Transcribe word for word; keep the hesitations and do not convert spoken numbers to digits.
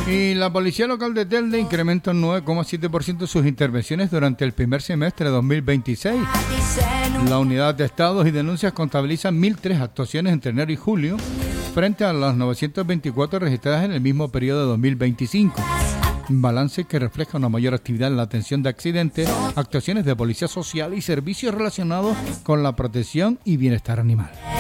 Y la Policía Local de Telde incrementa un nueve coma siete por ciento sus intervenciones durante el primer semestre de dos mil veintiséis. La unidad de estados y denuncias contabiliza mil tres actuaciones entre enero y julio, frente a las novecientas veinticuatro registradas en el mismo periodo de dos mil veinticinco. Un balance que refleja una mayor actividad en la atención de accidentes, actuaciones de policía social y servicios relacionados con la protección y bienestar animal.